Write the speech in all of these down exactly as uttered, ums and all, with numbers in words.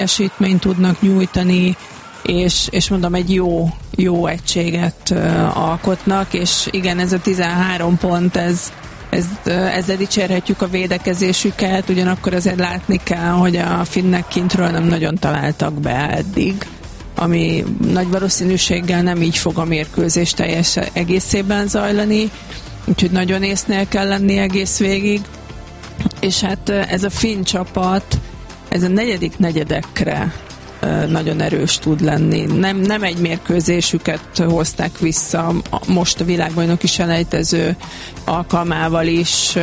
teljesítményt tudnak nyújtani, és, és mondom, egy jó, jó egységet uh, alkotnak, és igen, ez a tizenhárom pont, ez, ez, uh, ezzel dicsérhetjük a védekezésüket, ugyanakkor azért látni kell, hogy a finnek kintről nem nagyon találtak be eddig, ami nagy valószínűséggel nem így fog a mérkőzés teljes egészében zajlani, úgyhogy nagyon észnél kell lenni egész végig, és hát ez a finn csapat, ez a negyedik negyedekre nagyon erős tud lenni. Nem, nem egy mérkőzésüket hozták vissza, most a világbajnoki selejtező alkalmával is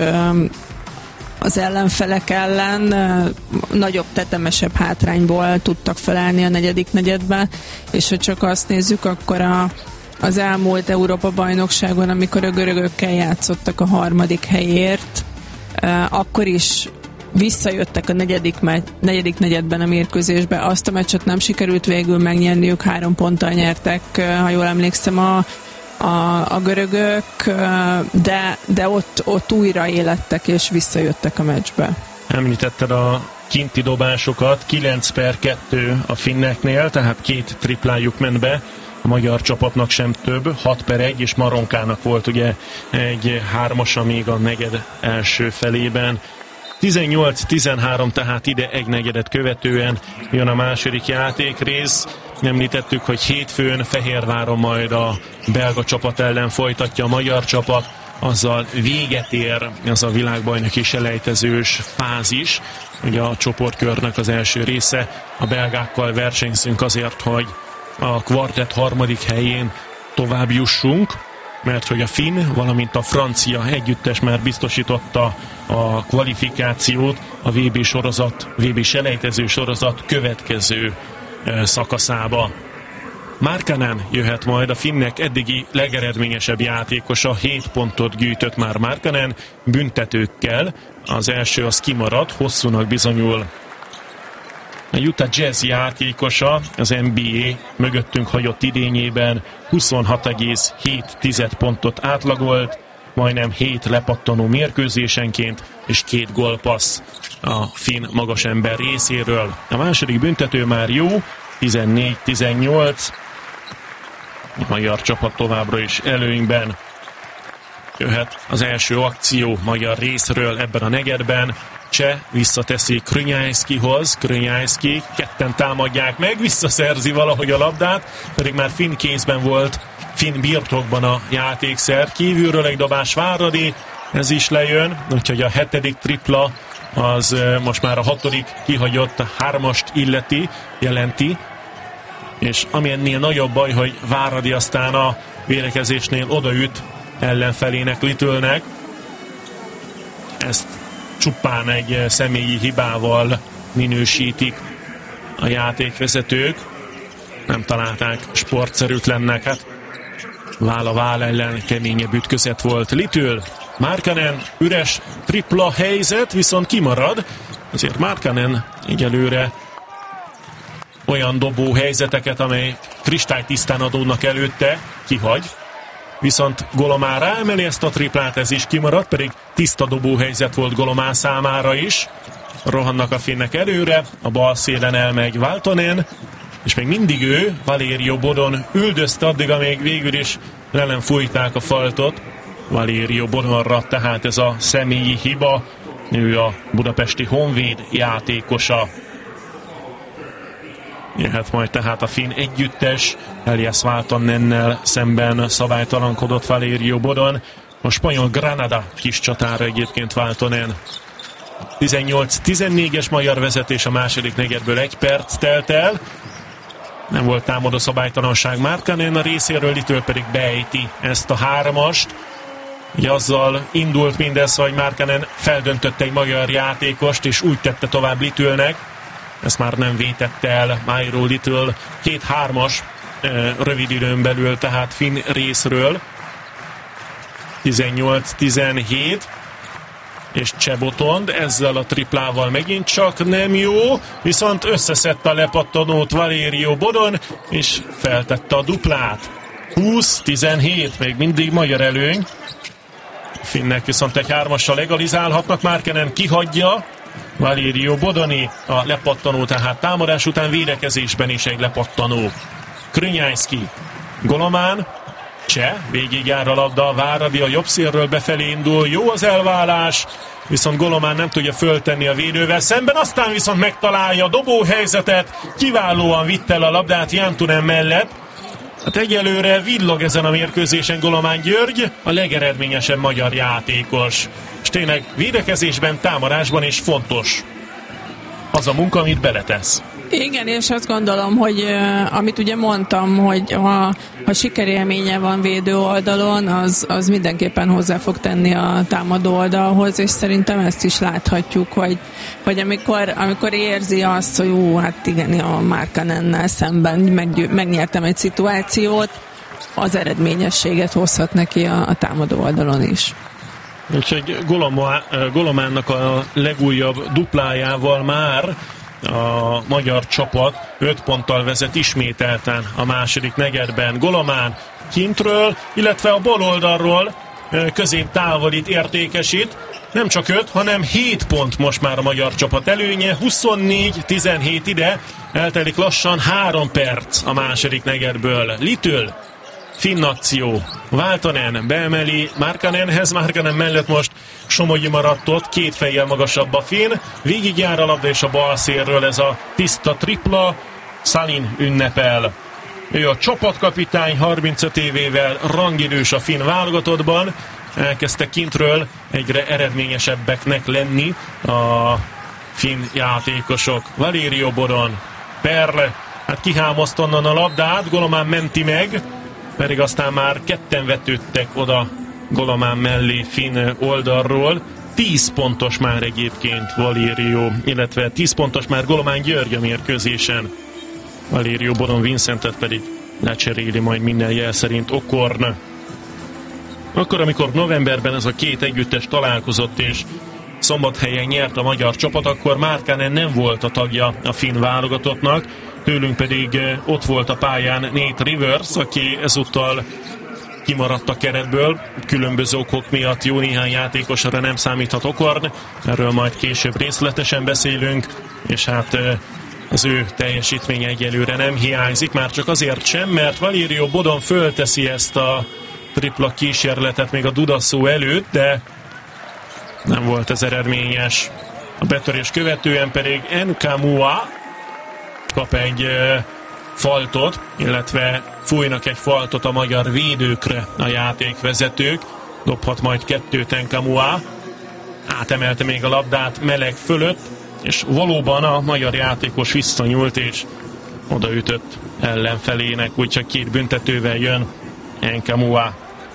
az ellenfelek ellen nagyobb, tetemesebb hátrányból tudtak felállni a negyedik negyedben, és ha csak azt nézzük, akkor a, az elmúlt Európa-bajnokságon, amikor a görögökkel játszottak a harmadik helyért, akkor is visszajöttek a negyedik, me- negyedik negyedben a mérkőzésbe. Azt a meccset nem sikerült végül megnyerniük, három ponttal nyertek, ha jól emlékszem, a, a, a görögök, de, de ott, ott újra élettek és visszajöttek a meccsbe. Említetted a kinti dobásokat, kilenc per kettő a finneknél, tehát két triplájuk ment be, a magyar csapatnak sem több, hat per egy, és Maronkának volt ugye egy hármasa még a negyed első felében. tizennyolc tizenhárom, tehát ide egy negyedet követően jön a második játékrész. Említettük, hogy hétfőn Fehérváron majd a belga csapat ellen folytatja a magyar csapat, azzal véget ér az a világbajnoki selejtezős fázis. Ugye a csoportkörnek az első része, a belgákkal versenyzünk azért, hogy a kvartett harmadik helyén tovább jussunk, mert hogy a finn, valamint a francia együttes már biztosította a kvalifikációt a vé bé sorozat, vé bé selejtező sorozat következő szakaszába. Markkanen jöhet majd, a finnek eddigi legeredményesebb játékosa, hét pontot gyűjtött már Markkanen büntetőkkel, az első az kimaradt, hosszúnak bizonyul. A Utah Jazz játékosa az en bé á mögöttünk hagyott idényében huszonhat egész hét pontot átlagolt, majdnem hét lepattanó mérkőzésenként, és két gólpassz a finn magasember részéről. A második büntető már jó, tizennégy tizennyolc. A magyar csapat továbbra is előnyben. Jöhet az első akció magyar részről ebben a negyedben. Cseh visszateszi Krönyájszkihoz, Krönyájszki, ketten támadják meg, visszaszerzi valahogy a labdát, pedig már finn kézben volt, finn birtokban a játékszer. Kívülről egy dobás Váradi, ez is lejön, úgyhogy a hetedik tripla az most már a hatodik kihagyott hármast illeti, jelenti, és ami ennél nagyobb baj, hogy Váradi aztán a védekezésnél odaüt ellenfelének, Little-nek. Ezt csupán egy személyi hibával minősítik a játékvezetők. Nem találták sportszerűtlennek, hát váll a váll ellen keményebb ütközet volt. Little, Markkanen, üres tripla helyzet, viszont kimarad. Azért Markkanen egyelőre olyan dobó helyzeteket, amely kristálytisztán adódnak előtte, kihagy. Viszont Golomá ráemeli ezt a triplát, ez is kimaradt, pedig tiszta dobó helyzet volt Golomá számára is. Rohannak a finnek előre, a bal szélen elmegy Valtonen, és még mindig ő, Valerio Bodon üldözte addig, amíg végül is le nem fújták a faltot. Valerio Bodonra tehát ez a személyi hiba, ő a budapesti Honvéd játékosa. Jöhet majd tehát a finn együttes, Elias Valtonennel szemben szabálytalankodott Valerio Bodon, a spanyol Granada kis csatára egyébként Valtonen. tizennyolc tizennégyes magyar vezetés, a második negyedből egy perc telt el. Nem volt támadó szabálytalanság Markkanen a részéről, Little pedig beejti ezt a hármast. Ugye azzal indult mindez, hogy Markkanen feldöntötte egy magyar játékost, és úgy tette tovább Little-nek. Ezt már nem vétette el Mairo Little. Két hármas rövid időn belül, tehát finn részről. tizennyolc tizenhét. És Csebotond ezzel a triplával megint csak nem jó, viszont összeszedte a lepattanót Valerio Bodon, és feltette a duplát. húsz tizenhét, még mindig magyar előny. A finnek viszont egy hármassal legalizálhatnak, Markkanen kihagyja, Valerio Bodoni, a lepattanó tehát támadás után védekezésben is egy lepattanó. Krnyájszki, Golomán, Cseh, végig jár a labda, Váradi a jobb szélről befelé indul, jó az elválás, viszont Golomán nem tudja föltenni a védővel szemben, aztán viszont megtalálja a dobóhelyzetet, kiválóan vitt el a labdát Jantunen mellett. Hát egyelőre villog ezen a mérkőzésen Golomán György, a legeredményesebb magyar játékos. És tényleg védekezésben, támadásban is fontos az a munka, amit beletesz. Igen, és azt gondolom, hogy uh, amit ugye mondtam, hogy ha, ha sikerélménye van védő oldalon, az, az mindenképpen hozzá fog tenni a támadó oldalhoz, és szerintem ezt is láthatjuk, hogy, hogy amikor, amikor érzi azt, hogy ú, hát igen, a Markkanennel szemben meggyő, megnyertem egy szituációt, az eredményességet hozhat neki a, a támadó oldalon is. Úgyhogy Golománnak a legújabb duplájával már a magyar csapat öt ponttal vezet ismételten a második negyedben. Golomán kintről, illetve a bal oldalról középtávolít, értékesít. Nem csak öt, hanem hét pont most már a magyar csapat előnye. huszonnégy tizenhét ide, eltelik lassan három perc a második negyedből. Litül, finn akció, Valtonen beemeli Markkanenhez, Markkanen mellett most Somogyi maradt ott, két fejjel magasabb a finn, végigjár a labda és a bal szélről ez a tiszta tripla, Salin ünnepel. Ő a csapatkapitány, harmincöt évével rangidős a finn válogatottban, elkezdte kintről egyre eredményesebbeknek lenni a finn játékosok. Valerio Bodon, Perle, hát kihámozt onnan a labdát, Golomán menti meg, pedig aztán már ketten vetődtek oda Golomán mellé finn oldalról. tíz pontos már egyébként Valerio, illetve tíz pontos már Golomán György a mérkőzésen. Valerio Bodon Vincentet pedig lecseréli majd minden jel szerint Okorn. Akkor, amikor novemberben ez a két együttes találkozott és Szombathelyen nyert a magyar csapat, akkor Markkanen nem volt a tagja a finn válogatottnak, tőlünk pedig ott volt a pályán Nate Rivers, aki ezúttal kimaradt a keretből, különböző okok miatt jó néhány játékosra nem számíthat Okorn, erről majd később részletesen beszélünk, és hát az ő teljesítménye egyelőre nem hiányzik, már csak azért sem, mert Valerio Bodon fölteszi ezt a tripla kísérletet még a Dudaszó előtt, de nem volt ez eredményes. A betörés követően pedig Nkamhoua kap egy uh, faltot, illetve fújnak egy faltot a magyar védőkre a játékvezetők. Dobhat majd kettőt Nkamhoua. Átemelte még a labdát meleg fölött, és valóban a magyar játékos visszanyúlt, és odaütött ellenfelének, úgyhogy két büntetővel jön Nkamhoua.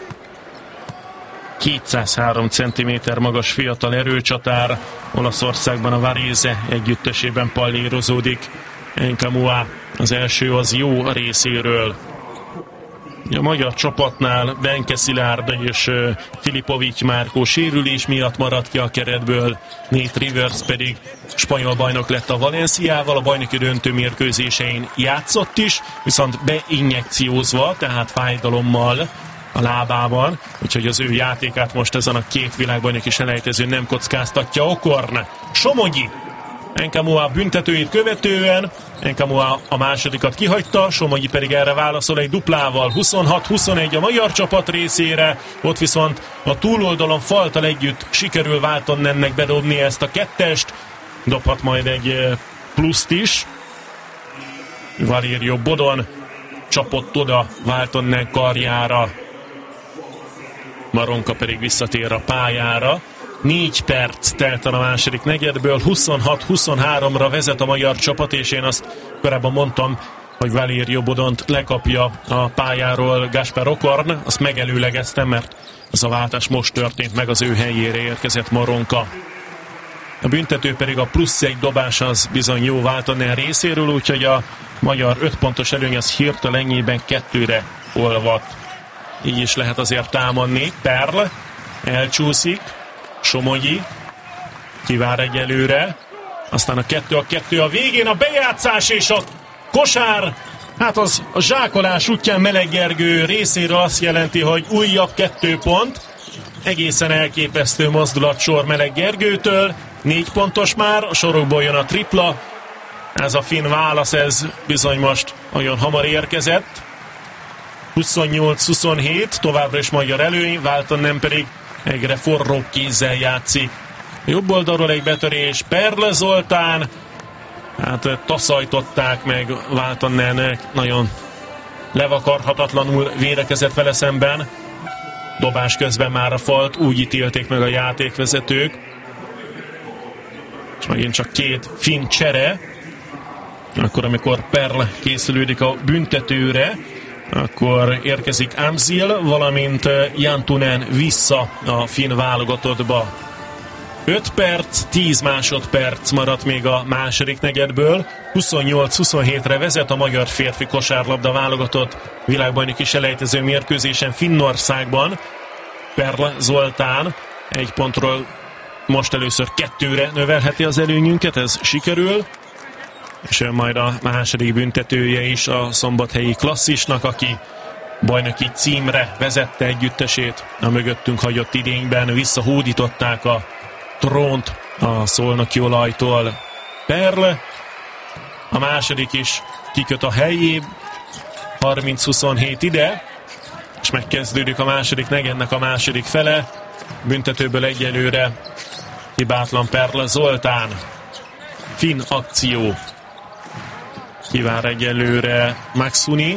kétszázhárom centiméter magas fiatal erőcsatár, Olaszországban a Varese együttesében pallérozódik. Nkamhoua az első az jó a részéről. A magyar csapatnál Benke Szilárd és Filipovics Márkó sérülés miatt maradt ki a keretből, Nate Rivers pedig spanyol bajnok lett a Valenciával, a bajnoki döntő mérkőzésein játszott is, viszont beinjekciózva, tehát fájdalommal a lábában, úgyhogy az ő játékát most ezen a két világbajnoki selejtezőn nem kockáztatja Okorn. Somogyi Nkamhoua büntetőit követően, Nkamhoua a másodikat kihagyta, Somogyi pedig erre válaszol egy duplával, huszonhat huszonegy a magyar csapat részére, ott viszont a túloldalon faltal együtt sikerül Valtonennek bedobni ezt a kettest, dobhat majd egy pluszt is. Valerio Bodon csapott oda Valtonen karjára, Maronka pedig visszatér a pályára. Négy perc telt a második negyedből, huszonhat huszonháromra vezet a magyar csapat, és én azt korábban mondtam, hogy Valerio Bodont lekapja a pályáról Gáspár Okorn, azt megelőlegeztem, mert az a váltás most történt meg, az ő helyére érkezett Maronka. A büntető pedig a plusz egy dobás az bizony jó Valtonen részéről, úgyhogy a magyar öt pontos előny az hirtelenjében kettőre olvadt. Így is lehet azért támadni. Perl elcsúszik, Somogyi kivár egyelőre, aztán a kettő a kettő a végén, a bejátszás és a kosár, hát az a zsákolás útján Meleg Gergő részéről azt jelenti, hogy újabb kettő pont, egészen elképesztő mozdulatsor Meleg Gergőtől, négy pontos már, a sorokból jön a tripla. Ez a finn válasz, ez bizony most olyan hamar érkezett. huszonnyolc huszonhét, továbbra is magyar előny, Valtonen pedig egyre forró kézzel játszik. Jobb oldalról egy betörés, Perle Zoltán, hát taszajtották meg Valtonen, nagyon levakarhatatlanul védekezett vele szemben. Dobás közben már a falt, úgy ítélték meg a játékvezetők. És megint csak két finn csere. Akkor, amikor Perle készülődik a büntetőre, akkor érkezik Amzil, valamint Jantunen vissza a finn válogatottba. öt perc, tíz másodperc maradt még a második negyedből. huszonnyolc huszonhétre vezet a magyar férfi kosárlabda válogatott világbajnoki selejtező mérkőzésen Finnországban. Perle Zoltán egy pontról most először kettőre növelheti az előnyünket, ez sikerül. És jön majd a második büntetője is a szombathelyi Klasszisnak, aki bajnoki címre vezette együttesét. A mögöttünk hagyott idényben visszahódították a trónt a szolnoki olajtól. Perle, a második is kiköt a helyébe, harminc huszonhét ide, és megkezdődik a második negyednek a második fele. Büntetőből egyelőre hibátlan Perle Zoltán. Finn akció. Kivár egyelőre Maxuni.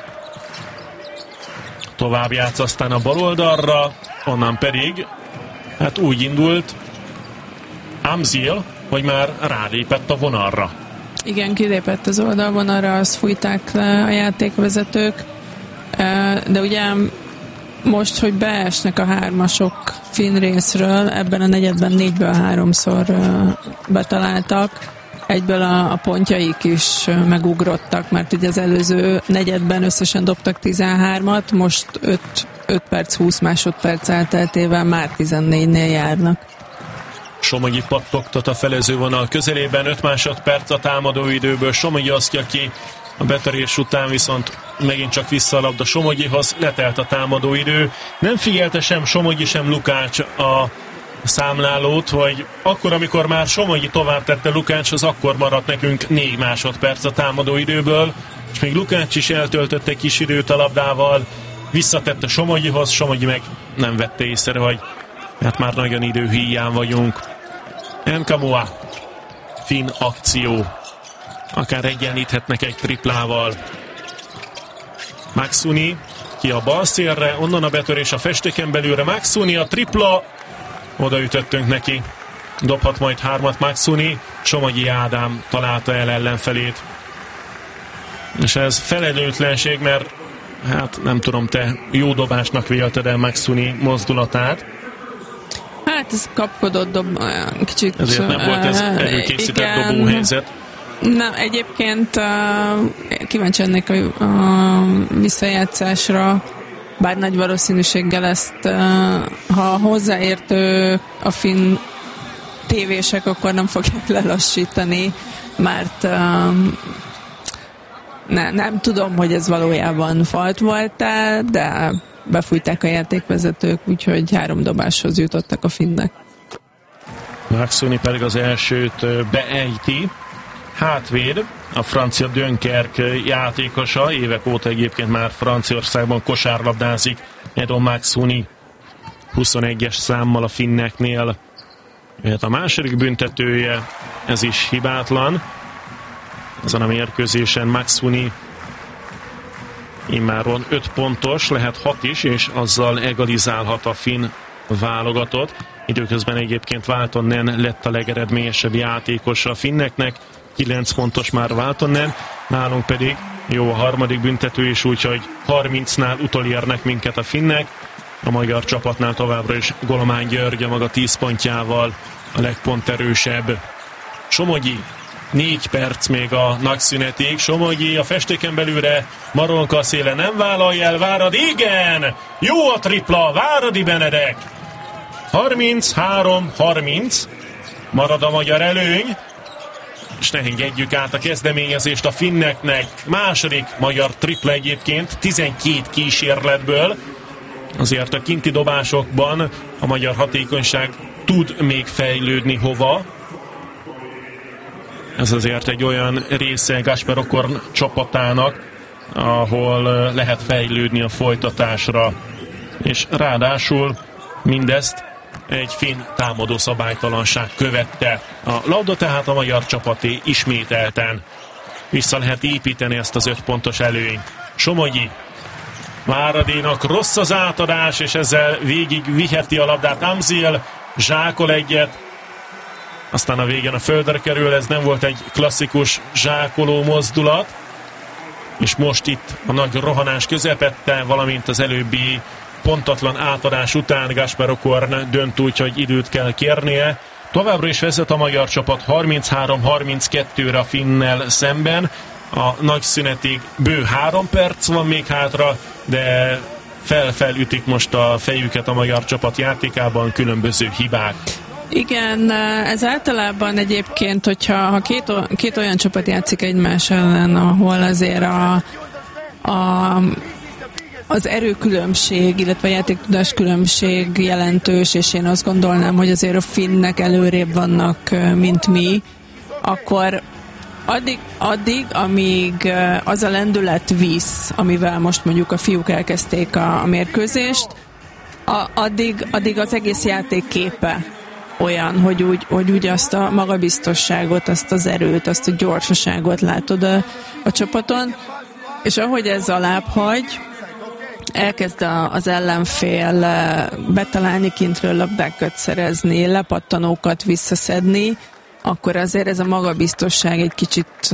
Tovább játsz aztán a bal oldalra, onnan pedig hát úgy indult Amzil, hogy már rálépett a vonalra. Igen, kilépett az oldalvonalra, azt fújták le a játékvezetők, de ugye most, hogy beesnek a hármasok finn részről, ebben a negyedben négyből háromszor betaláltak, egyből a, a pontjaik is megugrottak, mert ugye az előző negyedben összesen dobtak tizenhármat, most öt perc húsz másodperc elteltével már tizennégynél járnak. Somogyi pattogtat a felezővonal közelében, öt másodperc a támadóidőből, Somogyi osztja ki, a betörés után viszont megint csak vissza a labda Somogyihoz, letelt a támadóidő. Nem figyelte sem Somogyi, sem Lukács a számlálót, hogy akkor, amikor már Somogyi tovább tette Lukácshoz, akkor maradt nekünk négy másodperc a támadóidőből, és még Lukács is eltöltötte kis időt a labdával, visszatette Somogyihoz, Somogyi meg nem vette észre, hogy hát már nagyon időhíján vagyunk. Nkamhoua, finn akció, akár egyenlíthetnek egy triplával. Maxuni ki a bal szélre, onnan a betörés a festéken belülre, Maxuni a tripla, odaütöttünk neki, dobhat majd hármat Maxuni, Somogyi Ádám találta el ellenfelét. És ez felelőtlenség, mert hát nem tudom, te jó dobásnak vélted el Maxuni mozdulatát. Hát ez kapkodott dob, kicsit... Ezért nem volt ez előkészített dobóhelyzet. Nem, egyébként uh, kíváncsi ennek a, a visszajátszásra, bár nagy valószínűséggel ezt, uh, ha hozzáértő a finn tévések, akkor nem fogják lelassítani, mert uh, ne, nem tudom, hogy ez valójában falt volt-e, de befújták a játékvezetők, úgyhogy három dobáshoz jutottak a finnek. Maxuni pedig az elsőt beejti. Hátvéd, a francia Dunkerque játékosa, évek óta egyébként már Franciaországban kosárlabdázik. Edon Maxuni huszonegyes számmal a finneknél. A második büntetője, ez is hibátlan. Ezen a mérkőzésen Maxuni immáron öt pontos, lehet hat is, és azzal egalizálhat a finn válogatott. Időközben egyébként Valtonen lett a legeredményesebb játékosa a finneknek, kilenc pontos már Valtonen, nálunk pedig jó a harmadik büntető is, úgyhogy harmincnál utolérnek minket a finnek. A magyar csapatnál továbbra is Golomán György a maga tíz pontjával a legponterősebb. Somogyi, négy perc még a nagyszünetig. Somogyi a festéken belülre, Maronka széle nem vállalja el, Váradi, igen! Jó a tripla, Váradi Benedek! harminchárom harminc, marad a magyar előny, és ne engedjük át a kezdeményezést a finneknek. Második magyar tripla egyébként, tizenkét kísérletből. Azért a kinti dobásokban a magyar hatékonyság tud még fejlődni hova. Ez azért egy olyan része Gáspár Okorn csapatának, ahol lehet fejlődni a folytatásra. És ráadásul mindezt egy finn támadó szabálytalanság követte. A labda tehát a magyar csapaté ismételten. Vissza lehet építeni ezt az öt pontos előnyt. Somogyi. Váradinak rossz az átadás, és ezzel végig viheti a labdát. Amzil zsákol egyet, aztán a végén a földre kerül. Ez nem volt egy klasszikus zsákoló mozdulat. És most itt a nagy rohanás közepette, valamint az előbbi pontatlan átadás után Gáspár Okorn dönt úgy, hogy időt kell kérnie. Továbbra is vezet a magyar csapat harminchárom harminckettőre a Finnel szemben. A nagy szünetig bő három perc van még hátra, de fel-felütik most a fejüket a magyar csapat játékában különböző hibák. Igen, ez általában egyébként, hogyha ha két, két olyan csapat játszik egymás ellen, ahol azért a, a, az erőkülönbség, illetve a játéktudás különbség jelentős, és én azt gondolnám, hogy azért a finnek előrébb vannak, mint mi, akkor addig, addig amíg az a lendület visz, amivel most mondjuk a fiúk elkezdték a, a mérkőzést, a, addig, addig az egész játék képe olyan, hogy úgy, hogy úgy azt a magabiztosságot, azt az erőt, azt a gyorsaságot látod a, a csapaton, és ahogy ez alább hagy, elkezd a, az ellenfél betalálni kintről labdákat szerezni, lepattanókat visszaszedni, akkor azért ez a magabiztosság egy kicsit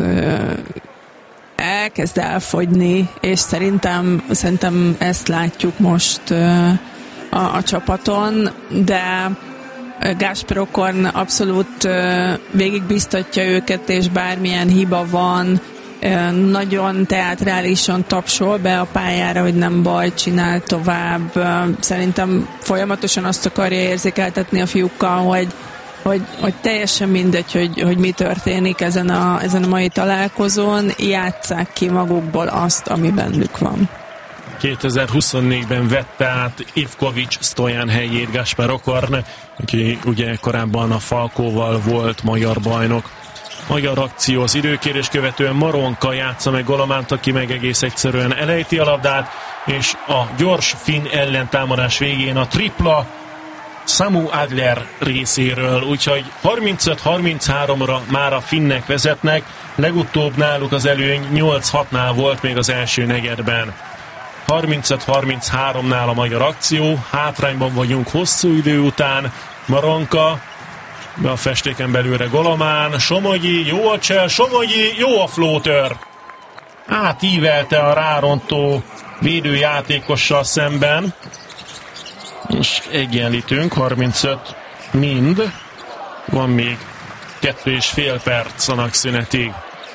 elkezd elfogyni, és szerintem, szerintem ezt látjuk most a, a csapaton, de Gáspár Okorn abszolút végigbiztatja őket, és bármilyen hiba van, nagyon teátrálisan tapsol be a pályára, hogy nem baj, csinál tovább. Szerintem folyamatosan azt akarja érzékeltetni a fiúkkal, hogy, hogy, hogy teljesen mindegy, hogy, hogy mi történik ezen a, ezen a mai találkozón, játsszák ki magukból azt, ami bennük van. kétezer-huszonnégyben vette át Ivkovics Stojan helyét Gáspár Okorn, aki ugye korábban a Falkóval volt magyar bajnok. Magyar akció az időkérés követően Maronka játsza meg Golománt, aki meg egész egyszerűen elejti a labdát, és a gyors finn ellentámadás végén a tripla Samu Adler részéről, úgyhogy harmincöt harmincháromra már a finnek vezetnek, legutóbb náluk az előny nyolc hatnál volt még az első negyedben. harmincöt harmincháromnál a magyar akció, hátrányban vagyunk hosszú idő után, Maronka, be a festéken belőle Golomán, Somogyi, jó a csel, Somogyi, jó a flótör. Átívelte a rárontó védőjátékossal szemben. Most egyenlítünk, harmincöt mind, van még kettő és fél perc a nagyszünetig.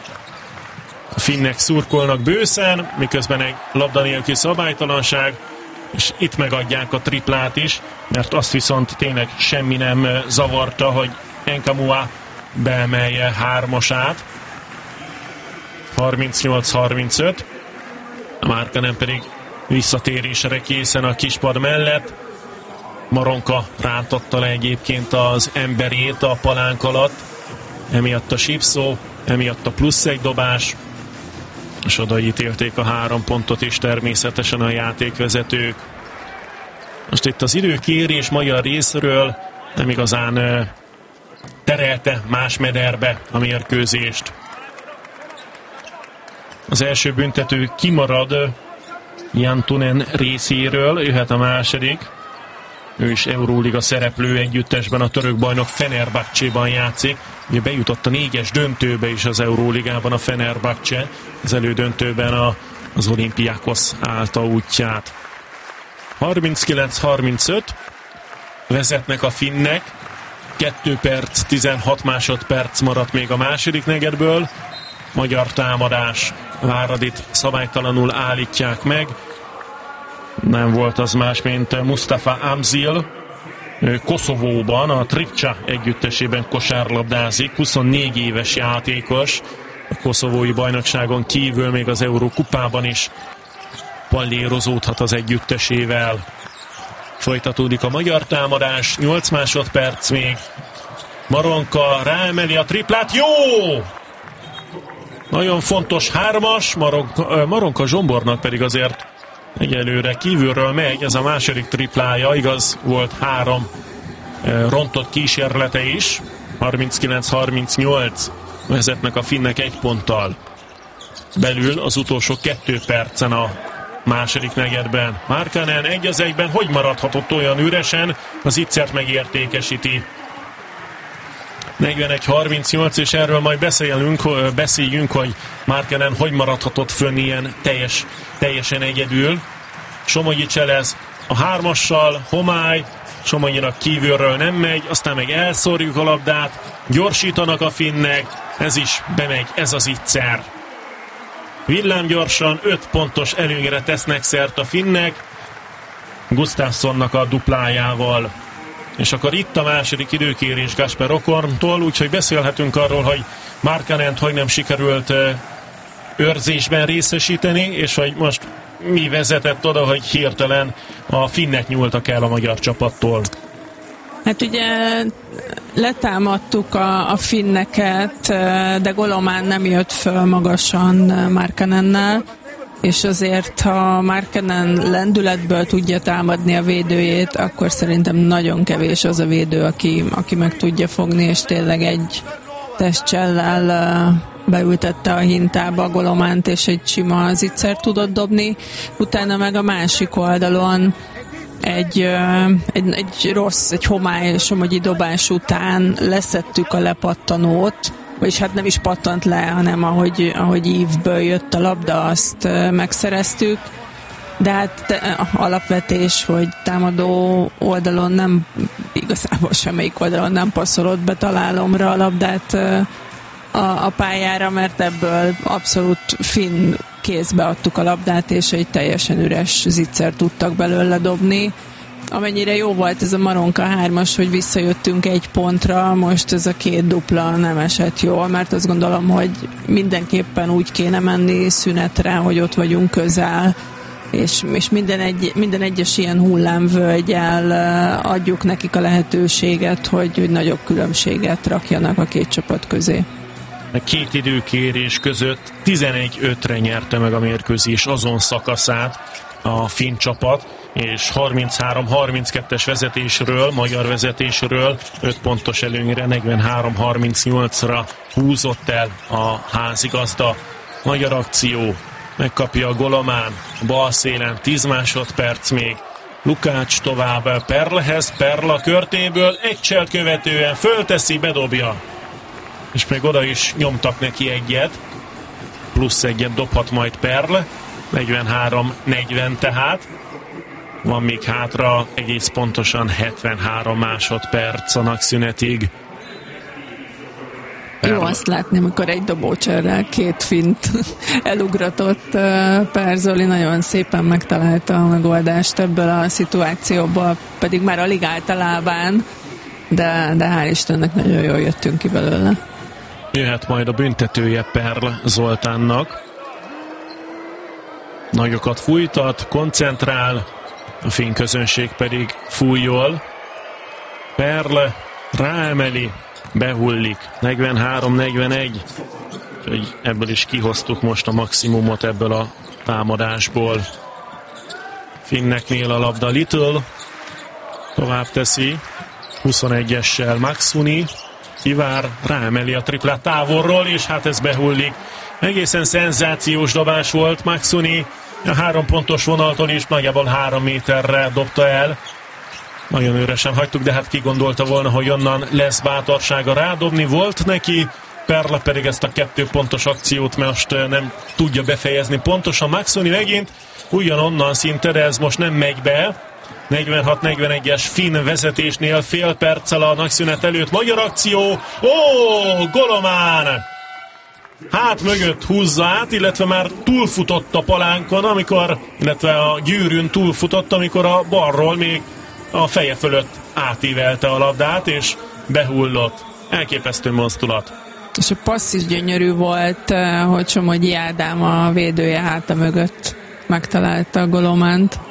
A finnek szurkolnak bőszen, miközben egy labda nélküli szabálytalanság, és itt megadják a triplát is, mert azt viszont tényleg semmi nem zavarta, hogy Enkamua beemelje hármasát. harmincnyolc harmincöt. A Márkanen pedig visszatérésre készen a kispad mellett. Maronka rántotta le egyébként az emberét a palánk alatt, emiatt a sípszó, emiatt a plusz egy dobás, és odaítélték a három pontot is természetesen a játékvezetők. Most itt az időkérés magyar részről nem igazán uh, terelte más mederbe a mérkőzést. Az első büntető kimarad Jantunen részéről, jöhet a második. Ő is Euróliga szereplő együttesben, a török bajnok Fenerbahcséban játszik. Ugye bejutott a négyes döntőbe is az Euróligában a Fenerbahce, az elődöntőben a, az Olympiakos állta útját. harminckilenc harmincöt, vezetnek a finnek, kettő perc, tizenhat másodperc maradt még a második negyedből. Magyar támadás, Váradit szabálytalanul állítják meg. Nem volt az más, mint Mustafa Amzil. Koszovóban, a Tripcsa együttesében kosárlabdázik, huszonnégy éves játékos. A koszovói bajnokságon kívül még az Eurókupában is pallérozódhat az együttesével. Folytatódik a magyar támadás, nyolc másodperc még. Maronka ráemeli a triplát, jó! Nagyon fontos hármas, Maronka, Maronka Zsombornak pedig azért egyelőre kívülről megy, ez a második triplája, igaz, volt három rontott kísérlete is, harminckilenc harmincnyolc vezetnek a finnek egy ponttal. Belül az utolsó kettő percen a második negyedben. Markkanen egy az egyben, hogy maradhatott olyan üresen, az Itzert megértékesíti. negyvenegy harmincnyolc, és erről majd beszélünk, beszéljünk, hogy Markkanen hogy maradhatott fönn ilyen teljes, teljesen egyedül. Somogyi Cselez a hármassal, homály, Somogyinak kívülről nem megy, aztán meg elszórjuk a labdát, gyorsítanak a finnek, ez is bemegy, ez az Itzer. Villámgyorsan öt pontos előnyre tesznek szert a finnek, Gustafssonnak a duplájával. És akkor itt a második időkérés Kasper Okorntól, úgyhogy beszélhetünk arról, hogy Markkanent hogy nem sikerült őrzésben részesíteni, és hogy most mi vezetett oda, hogy hirtelen a finnek nyúltak el a magyar csapattól. Hát ugye letámadtuk a, a finneket, de Golomán nem jött föl magasan Markkanennel, és azért, ha Markkanen lendületből tudja támadni a védőjét, akkor szerintem nagyon kevés az a védő, aki, aki meg tudja fogni, és tényleg egy testcsellel beültette a hintába a Golománt, és egy sima Zitzer tudott dobni. Utána meg a másik oldalon egy, egy, egy rossz, egy homály somogyi dobás után leszettük a lepattanót, vagyis hát nem is pattant le, hanem ahogy, ahogy ívből jött a labda, azt megszereztük. De hát te, alapvetés, hogy támadó oldalon nem, igazából semmelyik oldalon nem passzolott be találomra a labdát a, a pályára, mert ebből abszolút finn kézbe adtuk a labdát, és egy teljesen üres Zitzer tudtak belőle dobni. Amennyire jó volt ez a Maronka hármas, hogy visszajöttünk egy pontra, most ez a két dupla nem esett jól, mert azt gondolom, hogy mindenképpen úgy kéne menni szünetre, hogy ott vagyunk közel, és, és minden, egy, minden egyes ilyen hullámvölgyel adjuk nekik a lehetőséget, hogy, hogy nagyobb különbséget rakjanak a két csapat közé. A két időkérés között tizenegy ötre nyerte meg a mérkőzés azon szakaszát a finn csapat, és harminchárom harminckettes vezetésről, magyar vezetésről öt pontos előnyre negyvenhárom harmincnyolcra húzott el a házigazda. Magyar akció, megkapja a Golomán, bal szélen tíz másodperc még, Lukács tovább Perlehez, Perla körtéből, egy cselt követően fölteszi, bedobja. És még oda is nyomtak neki egyet, plusz egyet dobhat majd Perl, negyvenhárom negyven tehát. Van még hátra egész pontosan hetvenhárom másodperc a nagyszünetig. Jó azt látni, amikor egy dobócserrel két fint elugratott Perzoli, nagyon szépen megtalálta a megoldást ebből a szituációból, pedig már alig állt a lábán, de, de hál' Istennek nagyon jól jöttünk ki belőle. Jöhet majd a büntetője Perl Zoltánnak. Nagyokat fújtat, koncentrál, a finn közönség pedig fújjol. Perl ráemeli, behullik, negyvenhárom negyvenegy. Úgyhogy ebből is kihoztuk most a maximumot ebből a támadásból. Finneknél a labda Little tovább teszi, huszonegyessel Maxuni, kivár, ráemeli a triplát távolról, és hát ez behullik. Egészen szenzációs dobás volt, Maxuni a három pontos vonaltól is nagyjából három méterre dobta el. Nagyon üresen hagytuk, de hát ki gondolta volna, hogy onnan lesz bátorsága rádobni. Volt neki, Perla pedig ezt a kettő pontos akciót most nem tudja befejezni pontosan. Maxuni megint ugyanonnan szinte, de ez most nem megy be. negyvenhat negyvenegyes finn vezetésnél fél perccel a nagyszünet előtt. Magyar akció, ó, Golomán! Hát mögött húzza át, illetve már túlfutott a palánkon, amikor, illetve a gyűrűn túlfutott, amikor a balról még a feje fölött átívelte a labdát, és behullott. Elképesztő mozdulat. És a passz is gyönyörű volt, hogy Somogyi Ádám a védője háta mögött megtalálta a Golománt.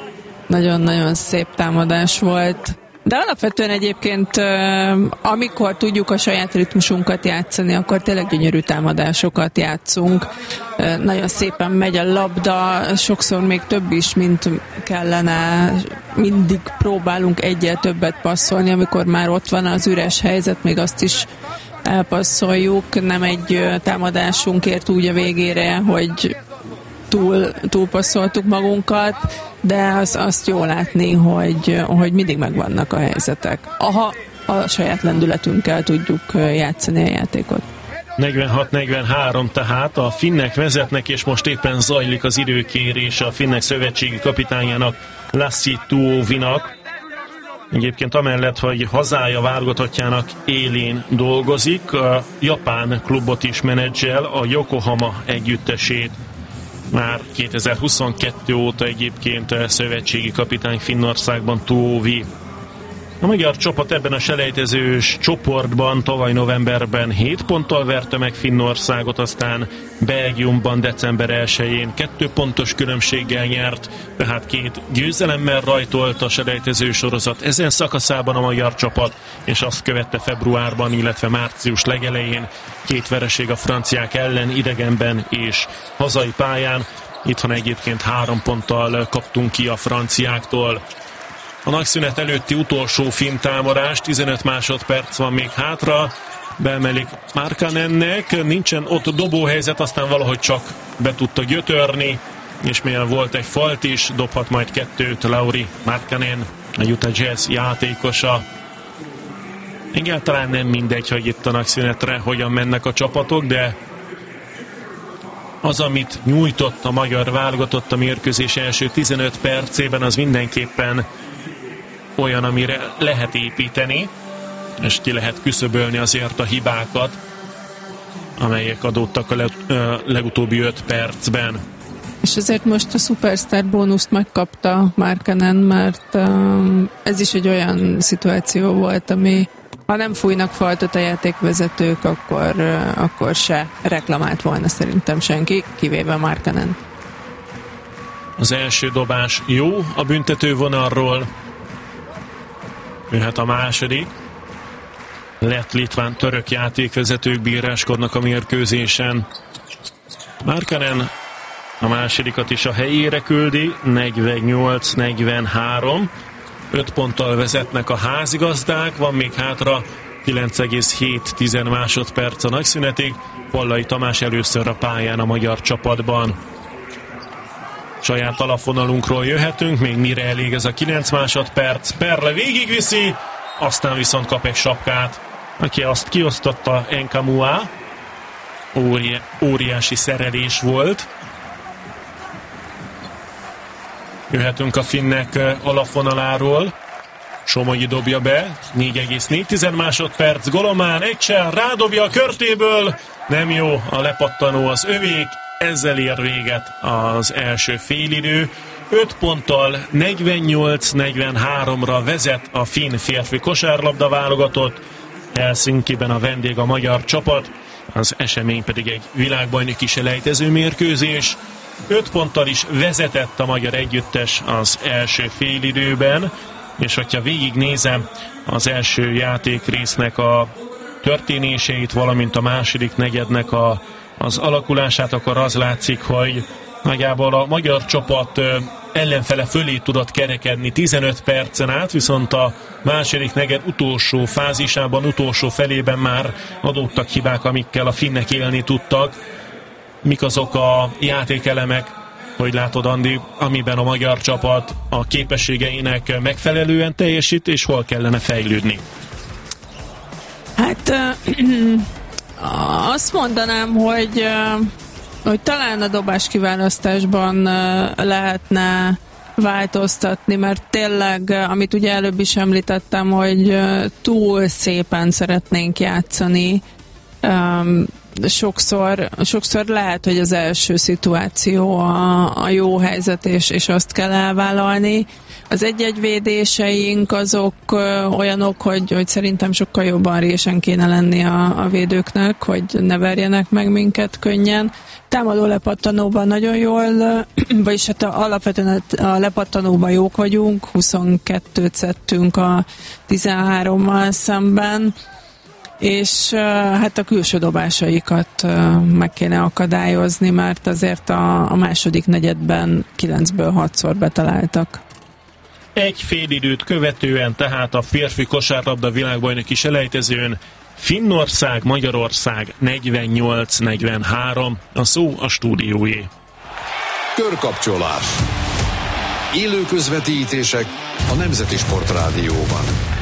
nagyon-nagyon szép támadás volt. De alapvetően egyébként, amikor tudjuk a saját ritmusunkat játszani, akkor tényleg gyönyörű támadásokat játszunk. Nagyon szépen megy a labda, sokszor még több is, mint kellene. Mindig próbálunk egyel többet passzolni, amikor már ott van az üres helyzet, még azt is elpasszoljuk. Nem egy támadásunkért úgy a végére, hogy túl, túlpasszoltuk magunkat, de az, azt jó látni, hogy, hogy mindig megvannak a helyzetek. Aha, a saját lendületünkkel tudjuk játszani a játékot. negyvenhat negyvenhárom tehát a finnek vezetnek, és most éppen zajlik az időkérés a finnek szövetségi kapitányának, Lassi Tuovinak. Egyébként amellett, hogy hazája válogatottjának élén dolgozik, a japán klubot is menedzsel, a Yokohama együttesét. Már kétezer-huszonkettő óta egyébként szövetségi kapitány Finnországban Tuovi. A magyar csapat ebben a selejtezős csoportban tavaly novemberben hét ponttal verte meg Finnországot, aztán Belgiumban december elsején kettő pontos különbséggel nyert, tehát két győzelemmel rajtolt a selejtező sorozat ezen szakaszában a magyar csapat, és azt követte februárban, illetve március legelején két vereség a franciák ellen idegenben és hazai pályán. Itthon egyébként három ponttal kaptunk ki a franciáktól. A nagyszünet előtti utolsó finn támadás, tizenöt másodperc van még hátra, beemelik Markkanennek, nincsen ott dobóhelyzet, aztán valahogy csak be tudta gyötörni, és mivel volt egy falt is, dobhat majd kettőt Lauri Markkanen, a Utah Jazz játékosa. Egyáltalán nem mindegy, hogy itt a nagyszünetre hogyan mennek a csapatok, de az, amit nyújtott a magyar válogatott a mérkőzés első tizenöt percében, az mindenképpen olyan, amire lehet építeni, és ki lehet küszöbölni azért a hibákat, amelyek adódtak a legutóbbi öt percben. És ezért most a Superstar bónuszt megkapta Markkanen, mert um, ez is egy olyan szituáció volt, ami ha nem fújnak faltot a játékvezetők, akkor, uh, akkor se reklamált volna szerintem senki, kivéve Markkanen. Az első dobás jó a büntető vonalról. Jöhet a második. Lett, litván, török játékvezetők bíráskodnak a mérkőzésen. Markkanen a másodikat is a helyére küldi, negyvennyolc negyvenhárom. öt ponttal vezetnek a házigazdák, van még hátra kilenc egész hét másodperc a nagyszünetig. Pallai Tamás először a pályán a magyar csapatban. Saját alapvonalunkról jöhetünk, még mire elég ez a kilenc másodperc. Perle végigviszi, aztán viszont kap egy sapkát, aki azt kiosztotta Enkamua. Óri- óriási szerelés volt. Jöhetünk a finnek alapvonaláról. Somogyi dobja be, négy egész négy másodperc, Golomán egyszer rádobja a körtéből, nem jó, a lepattanó az övék, ezzel ér véget az első félidő. öt ponttal negyvennyolc negyvenháromra vezet a finn férfi kosárlabda válogatott. Helsinkiben a vendég a magyar csapat, az esemény pedig egy világbajnoki selejtező mérkőzés. öt ponttal is vezetett a magyar együttes az első félidőben, és hogyha végignézem az első játékrésznek a történéseit, valamint a második negyednek a, az alakulását, akkor az látszik, hogy nagyjából a magyar csapat ellenfele fölé tudott kerekedni tizenöt percen át, viszont a második negyed utolsó fázisában, utolsó felében már adódtak hibák, amikkel a finnek élni tudtak. Mik azok a játékelemek, hogy látod, Andi, amiben a magyar csapat a képességeinek megfelelően teljesít, és hol kellene fejlődni? Hát azt mondanám, hogy, hogy talán a dobás kiválasztásban lehetne változtatni, mert tényleg, amit ugye előbb is említettem, hogy túl szépen szeretnénk játszani, sokszor, sokszor lehet, hogy az első szituáció a, a jó helyzet, és, és azt kell elvállalni. Az egy-egy védéseink azok ö, olyanok, hogy, hogy szerintem sokkal jobban résen kéne lenni a, a védőknek, hogy ne verjenek meg minket könnyen. Támadó lepattanóban nagyon jól, vagyis hát a, alapvetően a lepattanóban jók vagyunk, huszonkettőt szedtünk a tizenhárommal szemben, és hát a külső dobásaikat meg kéne akadályozni, mert azért a, a második negyedben kilencből hatszor betaláltak. Egy félidőt követően tehát a férfi kosárlabda világbajnoki selejtezőn Finnország, Magyarország negyvennyolc negyvenhárom, a szó a stúdióé. Körkapcsolás. Élő közvetítések a Nemzeti Sportrádióban.